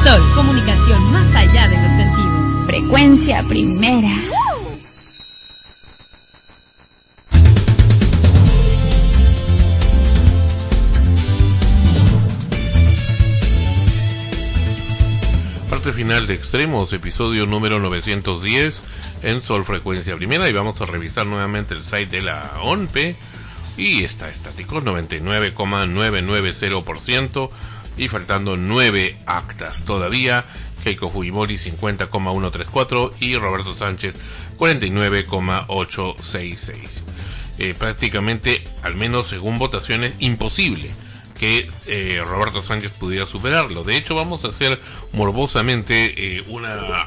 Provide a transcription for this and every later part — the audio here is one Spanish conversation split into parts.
Sol, comunicación más allá de los sentidos. Frecuencia primera. Parte final de Extremos, episodio número 910 en Sol Frecuencia Primera, y vamos a revisar nuevamente el site de la ONPE y está estático, 99,990%, y faltando 9 actas todavía. Keiko Fujimori 50,134 y Roberto Sánchez 49,866. Prácticamente, al menos según votaciones, imposible que Roberto Sánchez pudiera superarlo. De hecho, vamos a hacer morbosamente una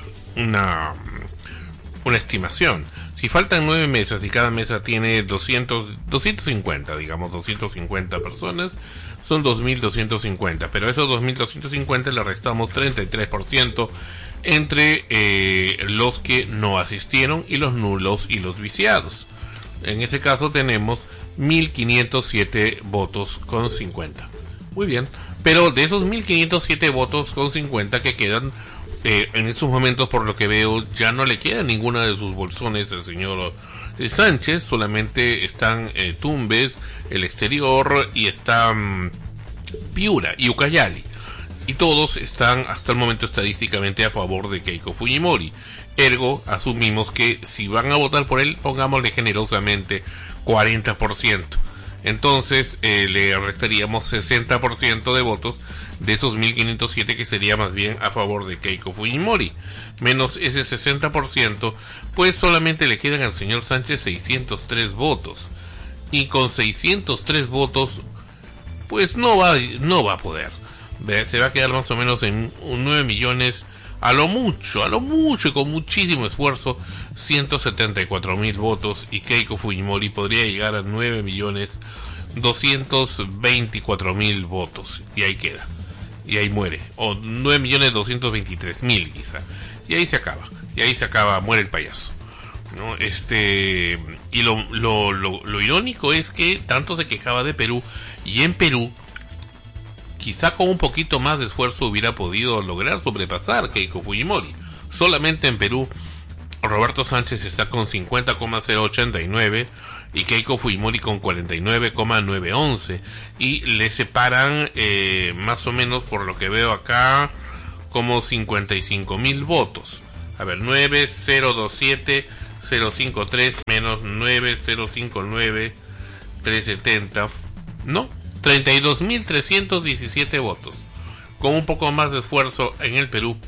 estimación. Si faltan 9 mesas y cada mesa tiene 250, digamos 250 personas, son 2.250, pero a esos 2.250 le restamos 33% entre los que no asistieron y los nulos y los viciados. En ese caso tenemos 1.507 votos con 50. Muy bien, pero de esos 1.507 votos con 50 que quedan, en estos momentos, por lo que veo, ya no le queda ninguna de sus bolsones al señor Sánchez. Solamente están Tumbes, el Exterior, y están Piura y Ucayali, y todos están hasta el momento estadísticamente a favor de Keiko Fujimori. Ergo, asumimos que si van a votar por él, pongámosle generosamente 40%. Entonces le restaríamos 60% de votos de esos 1.507, que sería más bien a favor de Keiko Fujimori. Menos ese 60%, pues solamente le quedan al señor Sánchez 603 votos. Y con 603 votos, pues no va a poder. Se va a quedar más o menos en 9 millones, a lo mucho, y con muchísimo esfuerzo, 174.000 votos, y Keiko Fujimori podría llegar a 9.224.000 votos, y ahí queda, y ahí muere, o 9.223.000 quizá, y ahí se acaba, muere el payaso, ¿no? Y lo irónico es que tanto se quejaba de Perú, y en Perú quizá con un poquito más de esfuerzo hubiera podido lograr sobrepasar Keiko Fujimori. Solamente en Perú, Roberto Sánchez está con 50,089 y Keiko Fujimori con 49,911, y le separan más o menos, por lo que veo acá, como 55.000 votos. A ver, 9,027,053 menos 9,059,370, ¿no? 32.317 votos. Con un poco más de esfuerzo en el Perú,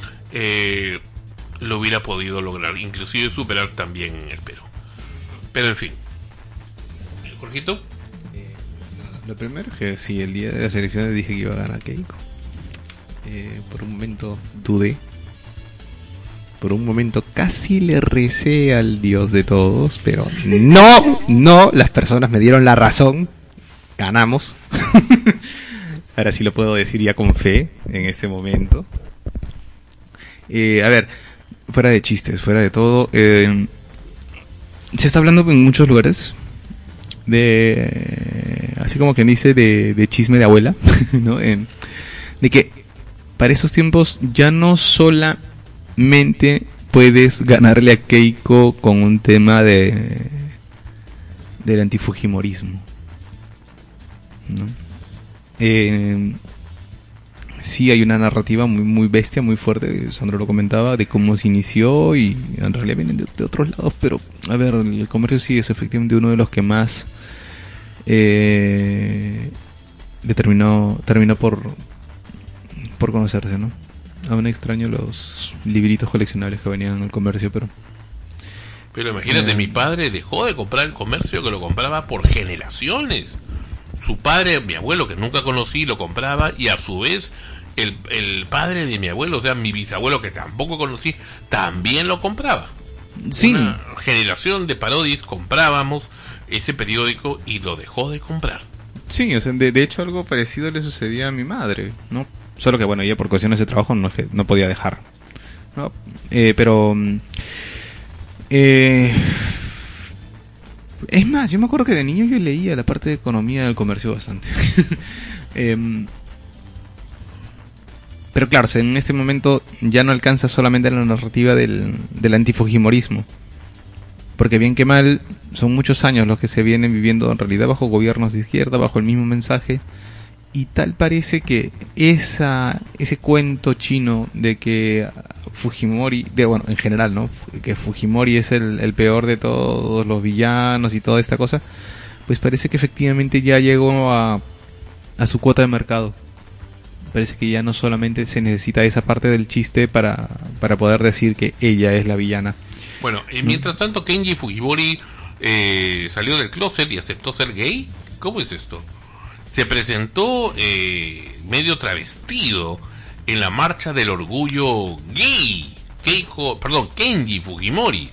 lo hubiera podido lograr, inclusive superar también en el Perú. Pero en fin, Jorgito. Lo primero es que si el día de las elecciones dije que iba a ganar Keiko, por un momento dudé, por un momento casi le recé al Dios de todos, pero no, las personas me dieron la razón. Ganamos. Ahora sí lo puedo decir ya con fe en este momento. A ver, fuera de chistes, fuera de todo, se está hablando en muchos lugares de, así como quien dice, de chisme de abuela, ¿no? De que para esos tiempos ya no solamente puedes ganarle a Keiko con un tema del antifujimorismo, ¿no? Sí hay una narrativa muy bestia, muy fuerte. Sandro lo comentaba, de cómo se inició, y en realidad vienen de otros lados, pero a ver, el comercio sí es efectivamente uno de los que más terminó por conocerse, ¿no? Aún extraño los libritos coleccionables que venían en el comercio, pero Imagínate, mi padre dejó de comprar el comercio, que lo compraba por generaciones. Su padre, mi abuelo, que nunca conocí, lo compraba, y a su vez el padre de mi abuelo, o sea, mi bisabuelo, que tampoco conocí, también lo compraba. Sí. Una generación de parodis comprábamos ese periódico y lo dejó de comprar. Sí, o sea, de hecho algo parecido le sucedía a mi madre, ¿no? Solo que bueno, ella por cuestiones de trabajo no podía dejar, ¿no? Es más, yo me acuerdo que de niño yo leía la parte de economía del comercio bastante. Pero claro, en este momento ya no alcanza solamente la narrativa del antifujimorismo. Porque bien que mal, son muchos años los que se vienen viviendo en realidad bajo gobiernos de izquierda, bajo el mismo mensaje. Y tal parece que ese cuento chino de que Fujimori, bueno, en general, ¿no? Que Fujimori es el peor de todos los villanos y toda esta cosa, pues parece que efectivamente ya llegó a su cuota de mercado. Parece que ya no solamente se necesita esa parte del chiste para poder decir que ella es la villana. Bueno, mientras tanto Kenji Fujimori salió del closet y aceptó ser gay. ¿Cómo es esto? Se presentó medio travestido en la marcha del orgullo gay. Kenji Fujimori.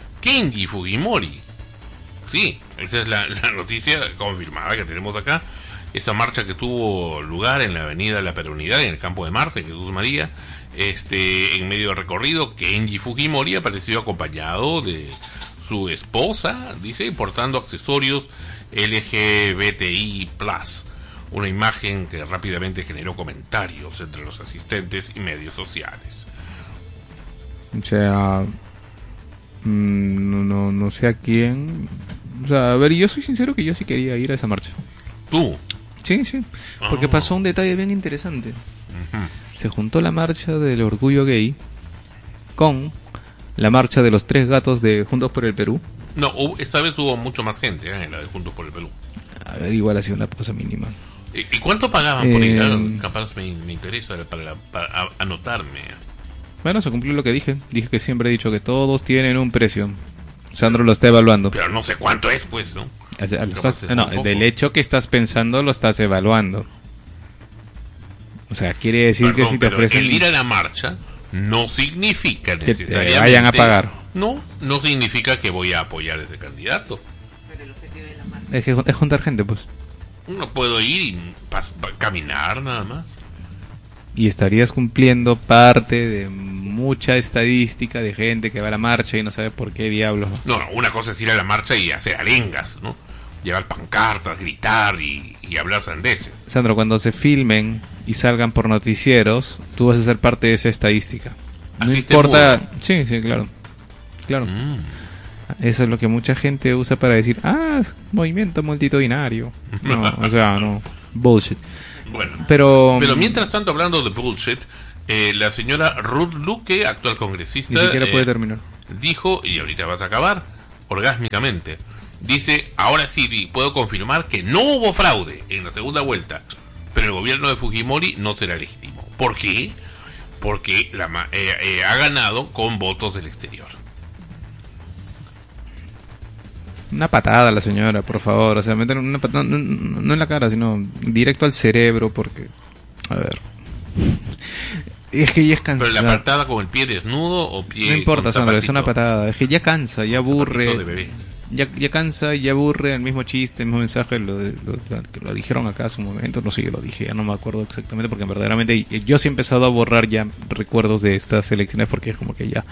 Sí, esa es la noticia confirmada que tenemos acá. Esta marcha que tuvo lugar en la avenida La Peronidad, en el Campo de Marte, Jesús María, en medio del recorrido, Kenji Fujimori apareció acompañado de su esposa, dice, portando accesorios LGBTI+, una imagen que rápidamente generó comentarios entre los asistentes y medios sociales. O sea, no sé a quién. O sea, a ver, yo soy sincero que yo sí quería ir a esa marcha. ¿Tú? Sí, porque pasó un detalle bien interesante. Se juntó la marcha del orgullo gay con la marcha de los 3 gatos de Juntos por el Perú. No, esta vez hubo mucho más gente en la de Juntos por el Perú. A ver, igual ha sido una cosa mínima. ¿Y cuánto pagaban por ir? Capaz me interesa para anotarme. Bueno, se cumplió lo que dije. Dije que siempre he dicho que todos tienen un precio. Sandro lo está evaluando. Pero no sé cuánto es, pues, ¿no? Del hecho que estás pensando lo estás evaluando. O sea, quiere decir que si te ofrecen el ir a la marcha no significa que necesariamente te vayan a pagar. No significa que voy a apoyar a ese candidato. Pero el objetivo de la marcha Es juntar gente, pues. No puedo ir y caminar nada más. Y estarías cumpliendo parte de mucha estadística de gente que va a la marcha y no sabe por qué diablos. No, una cosa es ir a la marcha y hacer arengas, ¿no? Llevar pancartas, gritar y hablar sandeces. Sandro, cuando se filmen y salgan por noticieros, tú vas a ser parte de esa estadística. No importa. Sí, claro. Eso es lo que mucha gente usa para decir, movimiento multitudinario. No, o sea, no. Bullshit. Bueno, pero mientras tanto, hablando de bullshit, la señora Ruth Luque, actual congresista, ni siquiera puede terminar. Dijo, y ahorita vas a acabar, orgásmicamente, dice, ahora sí puedo confirmar que no hubo fraude en la segunda vuelta, pero el gobierno de Fujimori no será legítimo. ¿Por qué? Porque ha ganado con votos del exterior. Una patada a la señora, por favor. O sea, meter una patada, no en la cara, sino directo al cerebro, porque... A ver... Es que ya es cansada. ¿Pero la patada con el pie desnudo o pie... No importa, Sandra, es una patada. Es que ya cansa, ya aburre. Ya cansa y ya aburre el mismo chiste, el mismo mensaje. Que lo dijeron acá hace un momento. No sé, yo lo dije, ya no me acuerdo exactamente, porque verdaderamente yo sí he empezado a borrar ya recuerdos de estas elecciones, porque es como que ya...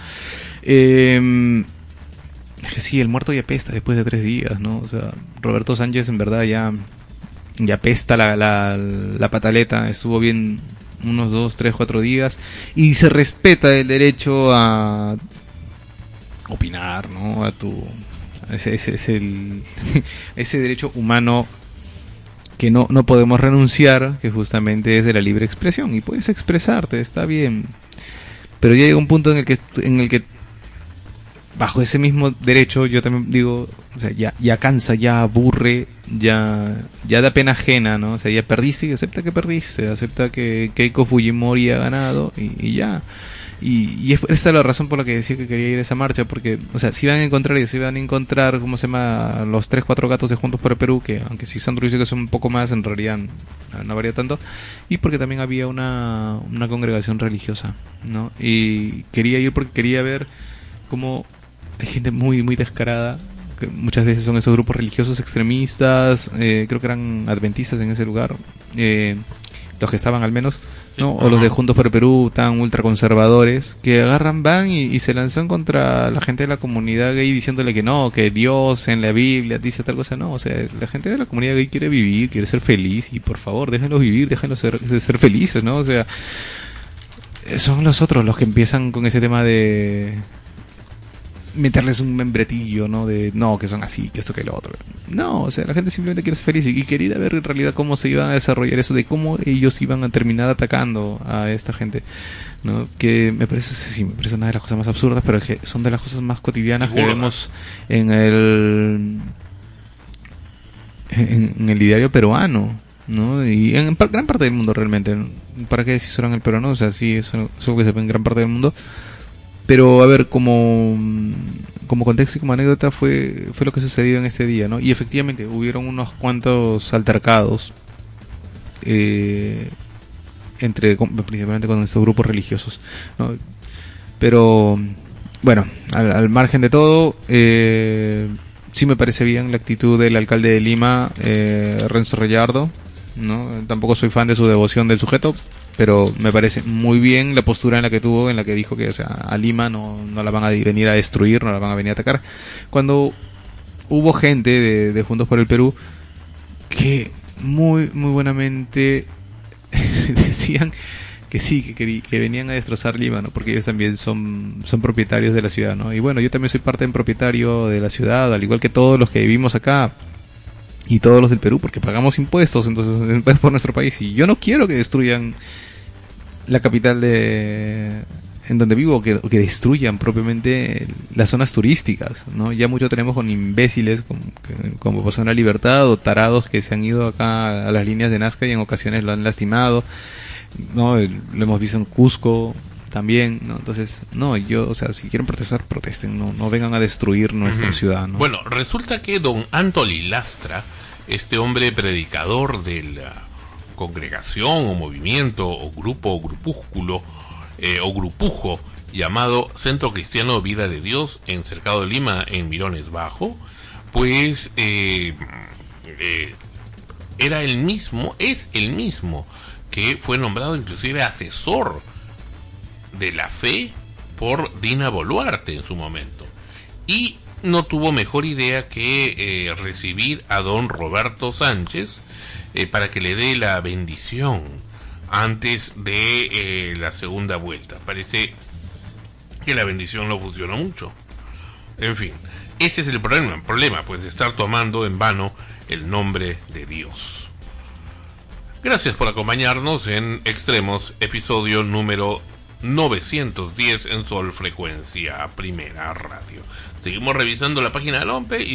Es que sí, el muerto ya pesta después de 3 días, ¿no? O sea, Roberto Sánchez en verdad ya pesta la pataleta. Estuvo bien unos 2, 3, 4 días y se respeta el derecho a opinar, ¿no? Ese es ese derecho humano que no podemos renunciar, que justamente es de la libre expresión, y puedes expresarte, está bien, pero ya llega un punto en el que bajo ese mismo derecho, yo también digo, o sea, ya cansa, ya aburre, ya da pena ajena, ¿no? O sea, ya perdiste y acepta que perdiste, acepta que Keiko Fujimori ha ganado y ya. Y esta es la razón por la que decía que quería ir a esa marcha, porque, o sea, si van a encontrar, ¿cómo se llama? Los 3, 4 gatos de Juntos por el Perú, que aunque sí Sandro dice que son un poco más, en realidad no varía tanto, y porque también había una congregación religiosa, ¿no? Y quería ir porque quería ver cómo hay gente muy, muy descarada, que muchas veces son esos grupos religiosos extremistas, creo que eran adventistas en ese lugar, los que estaban al menos, ¿no? O los de Juntos por el Perú, tan ultraconservadores, que van y se lanzan contra la gente de la comunidad gay diciéndole que no, que Dios en la Biblia dice tal cosa. No, o sea, la gente de la comunidad gay quiere vivir, quiere ser feliz, y por favor, déjenlos vivir, déjenlos ser felices, ¿no? O sea, son los otros los que empiezan con ese tema de meterles un membretillo, ¿no? De no, que son así, que esto, que lo otro. No, o sea, la gente simplemente quiere ser feliz y quería ver en realidad cómo se iba a desarrollar eso, de cómo ellos iban a terminar atacando a esta gente, ¿no? Que me parece, sí, me parece una de las cosas más absurdas, pero que son de las cosas más cotidianas que vemos en el diario peruano, ¿no? Y en gran parte del mundo realmente. ¿Para qué decir solo en el peruano? O sea, sí, eso es algo que se ve en gran parte del mundo. Pero, a ver, como contexto y como anécdota fue lo que sucedió en este día, ¿no? Y efectivamente hubieron unos cuantos altercados principalmente con estos grupos religiosos, ¿no? Pero, bueno, al margen de todo, sí me parece bien la actitud del alcalde de Lima, Renzo Rellardo, ¿no? Tampoco soy fan de su devoción del sujeto, pero me parece muy bien la postura en la que tuvo, en la que dijo que, o sea, a Lima no la van a venir a destruir, no la van a venir a atacar. Cuando hubo gente de Juntos por el Perú que muy buenamente decían que sí, que venían a destrozar Lima, ¿no? Porque ellos también son propietarios de la ciudad, ¿no? Y bueno, yo también soy parte en propietario de la ciudad, al igual que todos los que vivimos acá y todos los del Perú, porque pagamos impuestos, entonces por nuestro país, y yo no quiero que destruyan la capital en donde vivo, que destruyan propiamente las zonas turísticas, ¿no? Ya mucho tenemos con imbéciles como pasó en La Libertad, o tarados que se han ido acá a las líneas de Nazca y en ocasiones lo han lastimado, ¿no? Lo hemos visto en Cusco también, ¿no? Entonces, no, o sea, si quieren protestar, protesten, no vengan a destruir nuestra ciudad, ¿no? Bueno, resulta que don Antoli Lastra, este hombre predicador de la congregación o movimiento o grupo o grupúsculo o grupujo llamado Centro Cristiano Vida de Dios en Cercado de Lima, en Mirones Bajo, pues era el mismo, es el mismo que fue nombrado inclusive asesor de la fe por Dina Boluarte en su momento, y no tuvo mejor idea que recibir a don Roberto Sánchez para que le dé la bendición antes de la segunda vuelta. Parece que la bendición no funcionó mucho. En fin, ese es el problema, pues, de estar tomando en vano el nombre de Dios. Gracias por acompañarnos en Extremos, episodio número 910 en Sol Frecuencia Primera Radio. Seguimos revisando la página del OMPE y